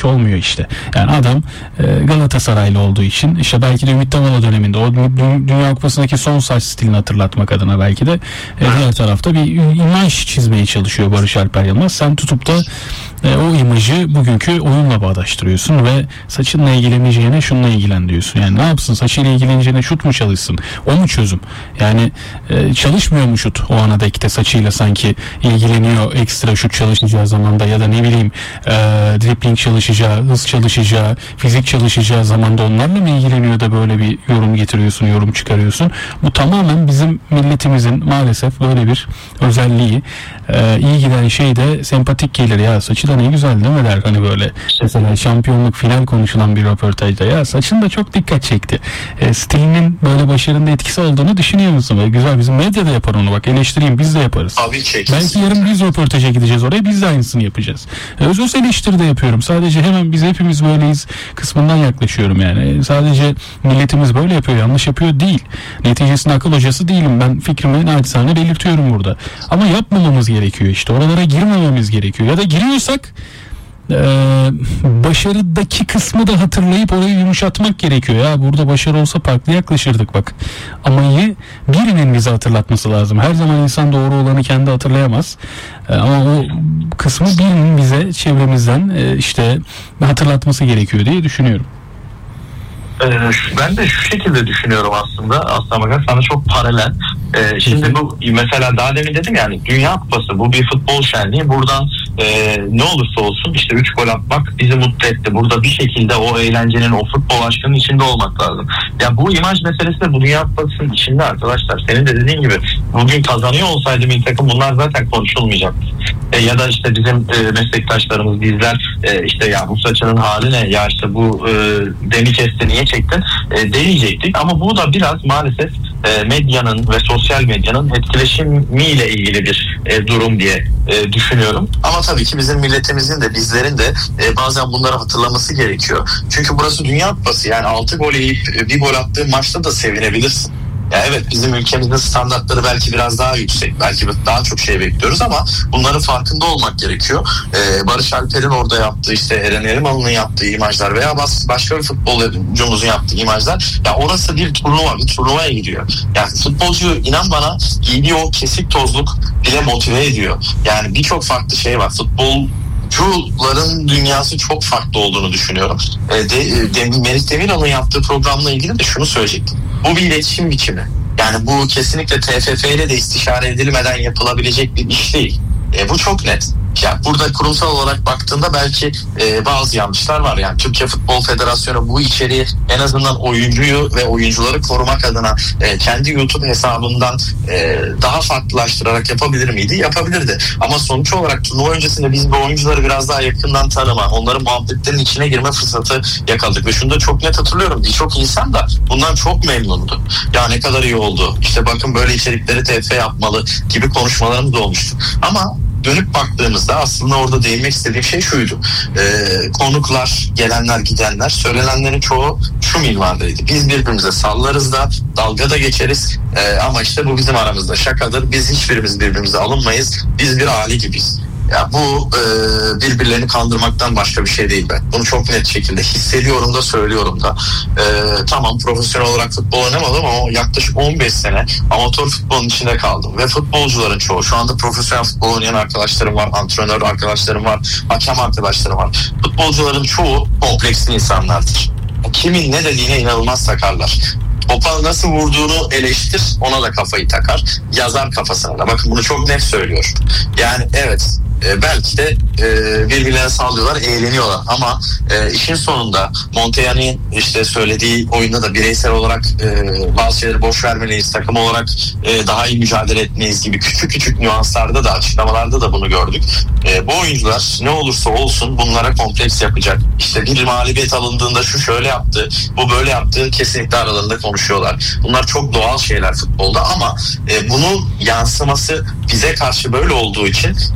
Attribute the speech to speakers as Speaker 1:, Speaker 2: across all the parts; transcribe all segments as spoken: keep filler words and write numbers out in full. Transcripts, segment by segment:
Speaker 1: olmuyor işte. Yani adam e, Galatasaraylı olduğu için işte belki de Ümit Davala döneminde o Dünya Kupası'ndaki son saç stilini hatırlatmak adına belki de e, diğer tarafta bir imaj çizmeye çalışıyor Barış Alper Yılmaz. Sen tutup da e, o imajı bugünkü oyunla bağdaştırıyorsun ve saçınla ilgileneceğine şununla ilgilen diyorsun. Yani ne yapsın, saçıyla ilgileneceğine şut mu çalışsın? O mu çözüm? Yani e, çalışmıyor mu şut o ana dekte, saçıyla sanki ilgileniyor ekstra şut çalışacağı zamanda ya da ne bileyim e, dribbling çalışacağı, hız çalışacağı, fizik çalışacağı zamanda onlarla mı ilgileniyor da böyle bir yorum getiriyorsun, yorum çıkarıyorsun? Bu tamamen bizim milletimizin maalesef böyle bir özelliği. E, iyi giden şey de sempatik gelir. Ya saçı da ne güzel değil mi der. Hani böyle mesela şampiyonluk final konuşulan bir röportajda ya saçın da çok dikkat çekti. E, stilinin böyle başarında etkisi olduğunu düşünüyor musun? Böyle güzel, bizim medyada yapar onu, bak eleştireyim, biz de yaparız.
Speaker 2: Tabii ki.
Speaker 1: Belki yarın biz röportaja gideceğiz oraya, biz de aynısını yapacağız. E, öz öz eleştiri de yapıyorum. Sadece hemen biz hepimiz böyleyiz kısmından yaklaşıyorum yani. E, sadece milletimiz böyle yapıyor, yanlış yapıyor değil. Neticesinde akıl hocası değilim. Ben fikrimi naçizane belirtiyorum burada. Ama yapmamamız gerekiyor işte. Oralara girmememiz gerekiyor. Ya da giriyorsak Ee, başarıdaki kısmı da hatırlayıp orayı yumuşatmak gerekiyor. Ya burada başarı olsa farklı yaklaşırdık bak. Amayı birinin bize hatırlatması lazım. Her zaman insan doğru olanı kendi hatırlayamaz. Ee, ama o kısmı birinin bize çevremizden e, işte hatırlatması gerekiyor diye düşünüyorum.
Speaker 2: Ben de şu şekilde düşünüyorum aslında. Aslında bakın sana çok paralel. Ee, şimdi bu mesela daha demin dedim yani Dünya Kupası, bu bir futbol şenliği. Buradan e, ne olursa olsun işte üç gol atmak bizi mutlu etti. Burada bir şekilde o eğlencenin, o futbol aşkının içinde olmak lazım. Ya bu imaj meselesi de bu Dünya Kupası'nın içinde arkadaşlar. Senin de dediğin gibi bugün kazanıyor olsaydı milli takım bunlar zaten konuşulmayacaktı. E, ya da işte bizim e, meslektaşlarımız bizler e, işte ya bu saçının hali ne, ya işte bu e, demi kesti niye çektin e, deneyecektik. Ama bu da biraz maalesef e, medyanın ve sosyal medyanın etkileşimiyle ilgili bir e, durum diye e, düşünüyorum. Ama tabii ki bizim milletimizin de bizlerin de e, bazen bunları hatırlaması gerekiyor. Çünkü burası Dünya Kupası, yani altı gol yiyip bir gol attığın maçta da sevinebilirsin. Ya evet, bizim ülkemizin standartları belki biraz daha yüksek. Belki daha çok şey bekliyoruz ama bunların farkında olmak gerekiyor. Ee, Barış Alper'in orada yaptığı, işte Eren Erimalı'nın yaptığı imajlar veya başka bir futbolcumuzun yaptığı imajlar. Ya orası bir turnuva, bir turnuvaya gidiyor. Yani futbolcu, inan bana, giydiği o kesik tozluk bile motive ediyor. Yani birçok farklı şey var. Futbol Futbolcuların dünyası çok farklı olduğunu düşünüyorum. E, de, de, Melik Demiral'ın yaptığı programla ilgili de şunu söyleyecektim. Bu bir iletişim biçimi. Yani bu kesinlikle T F F ile de istişare edilmeden yapılabilecek bir iş değil. E, bu çok net. Ya burada kurumsal olarak baktığında belki e, bazı yanlışlar var. Yani Türkiye Futbol Federasyonu bu içeriği en azından oyuncuyu ve oyuncuları korumak adına e, kendi YouTube hesabından e, daha farklılaştırarak yapabilir miydi? Yapabilirdi. Ama sonuç olarak turnuva öncesinde biz bu oyuncuları biraz daha yakından tanıma, onların muhabbetlerin içine girme fırsatı yakaladık. Ve şunu da çok net hatırlıyorum. Birçok insan da bundan çok memnundu. Ya ne kadar iyi oldu. İşte bakın böyle içerikleri T F F yapmalı gibi konuşmalarımız da olmuştu. Ama dönüp baktığımızda aslında orada değinmek istediğim şey şuydu. Ee, konuklar, gelenler, gidenler, söylenenlerin çoğu şu minvaldaydı. Biz birbirimize sallarız da, dalga da geçeriz ee, ama işte bu bizim aramızda şakadır. Biz hiçbirimiz birbirimize alınmayız. Biz bir aile gibiyiz. Ya bu e, birbirlerini kandırmaktan başka bir şey değil ben. Bunu çok net şekilde hissediyorum da söylüyorum da. E, tamam, profesyonel olarak futbol oynamadım ama yaklaşık on beş sene amatör futbolun içinde kaldım. Ve futbolcuların çoğu, şu anda profesyonel futbol oynayan arkadaşlarım var, antrenör arkadaşlarım var, hakem arkadaşlarım var. Futbolcuların çoğu kompleksli insanlardır. Kimin ne dediğine inanılmaz takarlar. Topa nasıl vurduğunu eleştir, ona da kafayı takar, yazar kafasına da. Bakın bunu çok net söylüyor. Yani evet, e, belki de e, birbirlerine sallıyorlar, eğleniyorlar ama e, işin sonunda Montaigne işte söylediği oyunda da bireysel olarak e, bazı şeyleri boş vermeliyiz, takım olarak e, daha iyi mücadele etmeliyiz gibi küçük küçük nüanslarda da, açıklamalarda da bunu gördük. E, bu oyuncular ne olursa olsun bunlara kompleks yapacak. İşte bir mağlubiyet alındığında şu şöyle yaptı, bu böyle yaptı, kesinlikle aralarında konuşuyorlar. Bunlar çok doğal şeyler futbolda ama e, bunun yansıması bize karşı böyle olduğu için e, biraz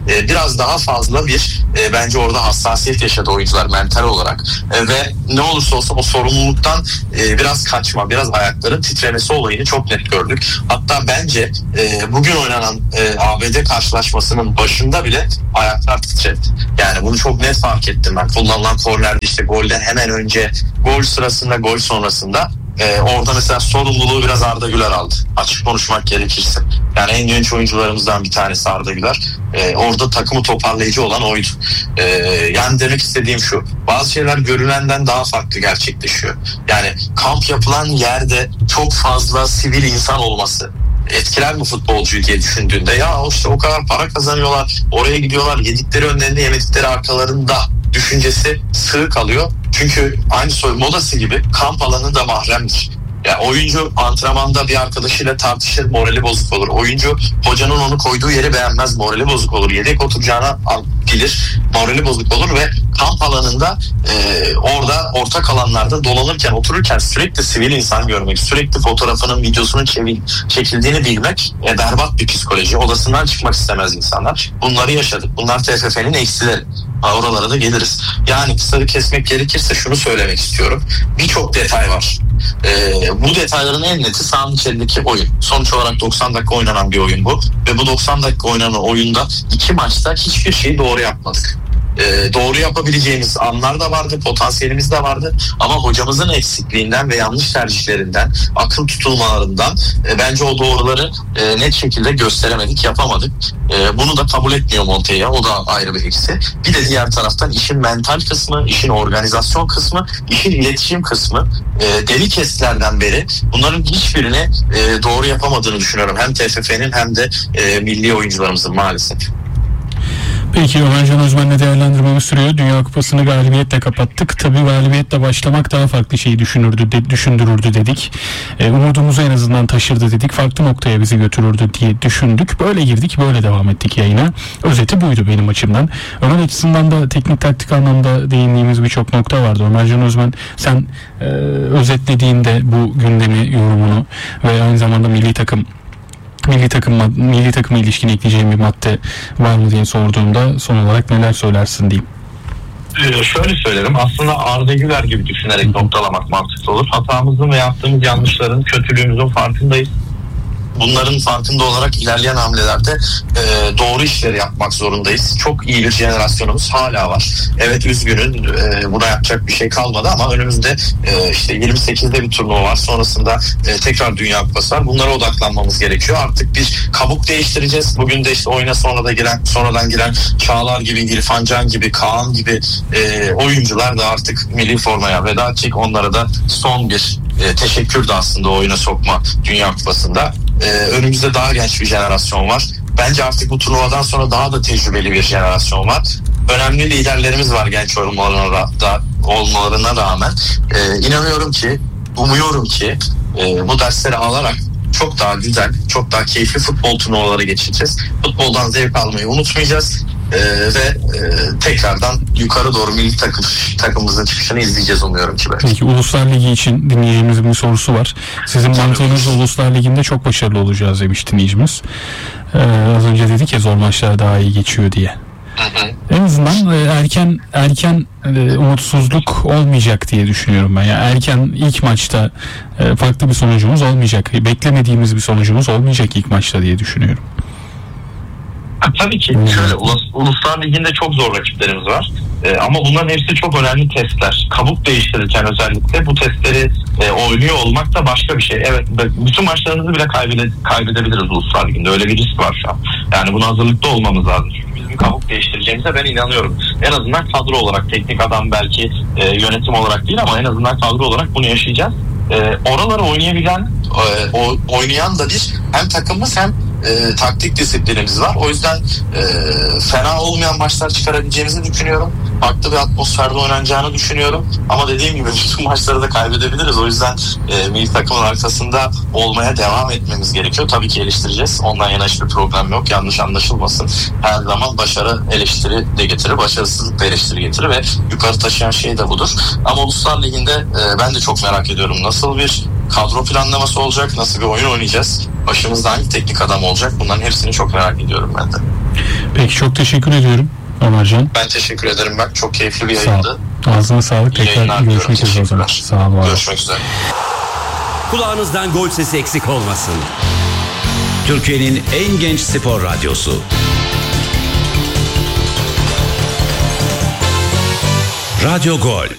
Speaker 2: biraz daha fazla bir e, bence orada hassasiyet yaşadı oyuncular mental olarak e, ve ne olursa olsun o sorumluluktan e, biraz kaçma, biraz ayakların titremesi olayını çok net gördük. Hatta bence e, bugün oynanan e, A B D karşılaşmasının başında bile ayaklar titredi. Yani bunu çok net fark ettim ben. Kullanılan kornerde işte golden hemen önce, gol sırasında, gol sonrasında Ee, orada mesela sorumluluğu biraz Arda Güler aldı. Açık konuşmak gerekirse. Yani en genç oyuncularımızdan bir tanesi Arda Güler. Ee, orada takımı toparlayıcı olan oydu. Ee, yani demek istediğim şu. Bazı şeyler görülenden daha farklı gerçekleşiyor. Yani kamp yapılan yerde çok fazla sivil insan olması etkiler mi futbolcuyu diye düşündüğünde, ya işte o kadar para kazanıyorlar, oraya gidiyorlar, yedikleri önlerinde, yemedikleri arkalarında düşüncesi sığ kalıyor. Çünkü aynı soyunma odası gibi kamp alanı da mahremdir. Ya oyuncu antrenmanda bir arkadaşıyla tartışır, morali bozuk olur. Oyuncu hocanın onu koyduğu yeri beğenmez, morali bozuk olur. Yedek oturacağına bilir, morali bozuk olur ve kamp alanında e, orada ortak alanlarda dolanırken, otururken sürekli sivil insan görmek, sürekli fotoğrafının, videosunun çevir, çekildiğini bilmek e, berbat bir psikoloji. Odasından çıkmak istemez insanlar. Bunları yaşadık. Bunlar T F F'nin eksileri. Oralara da geliriz. Yani kısaca kesmek gerekirse şunu söylemek istiyorum. Birçok detay var. Ee, bu detayların en neti sahanın içerideki oyun. Sonuç olarak doksan dakika oynanan bir oyun bu. Ve bu doksan dakika oynanan oyunda iki maçta hiçbir şeyi doğru yapmadık. Ee, doğru yapabileceğimiz anlar da vardı, potansiyelimiz de vardı. Ama hocamızın eksikliğinden ve yanlış tercihlerinden, akıl tutulmalarından e, bence o doğruları e, net şekilde gösteremedik, yapamadık. E, bunu da kabul etmiyor Montella, o da ayrı bir eksi. Bir de diğer taraftan işin mental kısmı, işin organizasyon kısmı, işin iletişim kısmı. E, deli kestilerden beri bunların hiçbirini e, doğru yapamadığını düşünüyorum. Hem T F F'nin hem de e, milli oyuncularımızın maalesef.
Speaker 1: Peki Ömer Can Özmen'le değerlendirmemiz sürüyor. Dünya Kupası'nı galibiyetle kapattık. Tabii galibiyetle başlamak daha farklı şeyi düşünürdü, de, düşündürürdü dedik. E, umudumuzu en azından taşırdı dedik. Farklı noktaya bizi götürürdü diye düşündük. Böyle girdik, böyle devam ettik yayına. Özeti buydu benim açımdan. Ömer açısından da teknik taktik anlamda değindiğimiz birçok nokta vardı. Ömer Can Özmen, sen e, özetlediğinde bu gündemi, yorumunu ve aynı zamanda milli takım Milli takım milli takıma ilişkin ekleyeceğim bir madde var mı diye sorduğumda son olarak neler söylersin diyeyim.
Speaker 2: Ee, şöyle söylerim, aslında Arda Güler gibi düşünerek noktalamak mantıklı olur. Hatamızın ve yaptığımız yanlışların, kötülüğümüzün farkındayız. Bunların farkında olarak ilerleyen hamlelerde e, doğru işleri yapmak zorundayız. Çok iyi bir jenerasyonumuz hala var. Evet, üzgünüm, e, buna yapacak bir şey kalmadı ama önümüzde e, işte yirmi sekizde bir turnuva var. Sonrasında e, tekrar Dünya Kupası var. Bunlara odaklanmamız gerekiyor. Artık bir kabuk değiştireceğiz. Bugün de işte oyuna sonra da giren, sonradan giren Çağlar gibi, İrfan Can gibi, Kaan gibi e, oyuncular da artık milli formaya veda edecek. Onlara da son bir e, teşekkür de aslında oyuna sokma Dünya Kupası'nda. Ee, önümüzde daha genç bir jenerasyon var. Bence artık bu turnuvadan sonra daha da tecrübeli bir jenerasyon var. Önemli liderlerimiz var genç olmalarına, da, olmalarına rağmen. Ee, inanıyorum ki, umuyorum ki e, bu dersleri alarak çok daha güzel, çok daha keyifli futbol turnuvaları geçeceğiz. Futboldan zevk almayı unutmayacağız. Ee, ve e, tekrardan yukarı doğru milli takım takımımızın çıkışını izleyeceğiz umuyorum ki. Belki.
Speaker 1: Peki Uluslar Ligi için dinleyicimizin bir sorusu var. Sizin mantığınız Uluslar Ligi'nde çok başarılı olacağız demiş dinleyicimiz. Ee, az önce dedik ya zor maçlar daha iyi geçiyor diye.
Speaker 2: Hı hı.
Speaker 1: En azından erken erken e, umutsuzluk olmayacak diye düşünüyorum ben. Yani erken ilk maçta e, farklı bir sonucumuz olmayacak. Beklemediğimiz bir sonucumuz olmayacak ilk maçta diye düşünüyorum.
Speaker 2: Tabii ki şöyle Ulus, Uluslar Ligi'nde çok zor rakiplerimiz var. Ee, ama bunların hepsi çok önemli testler. Kabuk değiştirirken özellikle bu testleri e, oynuyor olmak da başka bir şey. Evet, bütün maçlarımızı bile kaybede, kaybedebiliriz Uluslar Ligi'nde. Öyle bir risk var şu an. Yani buna hazırlıklı olmamız lazım. Çünkü bizim kabuk değiştireceğimize ben inanıyorum. En azından kadro olarak, teknik adam belki e, yönetim olarak değil ama en azından kadro olarak bunu yaşayacağız. E, oraları oynayabilen, e, o, oynayan da bir hem takımımız hem E, taktik disiplinimiz var. O yüzden e, fena olmayan maçlar çıkarabileceğimizi düşünüyorum. Farklı bir atmosferde oynanacağını düşünüyorum. Ama dediğim gibi bütün maçları da kaybedebiliriz. O yüzden e, milli takımın arkasında olmaya devam etmemiz gerekiyor. Tabii ki eleştireceğiz. Ondan yana hiçbir problem yok. Yanlış anlaşılmasın. Her zaman başarı eleştiri de getirir. Başarısızlık da eleştiri getirir ve yukarı taşıyan şey de budur. Ama Uluslar Ligi'nde e, ben de çok merak ediyorum. Nasıl bir kadro planlaması olacak? Nasıl bir oyun oynayacağız? Başımızda hangi teknik adam olacak? Bunların hepsini çok merak ediyorum ben de.
Speaker 1: Peki çok teşekkür ediyorum Ömercan.
Speaker 2: Ben teşekkür ederim. Bak çok keyifli bir
Speaker 1: Sağ
Speaker 2: yayındı.
Speaker 1: ol. Ağzına sağlık.
Speaker 2: İyi
Speaker 1: Tekrar
Speaker 2: yayınlar
Speaker 1: görüşmek
Speaker 2: diliyorum.
Speaker 1: üzere o zaman.
Speaker 2: Teşekkürler.
Speaker 1: Sağ ol. var ol.
Speaker 2: Görüşmek üzere.
Speaker 3: Kulağınızdan gol sesi eksik olmasın. Türkiye'nin en genç spor radyosu. Radyo Gol.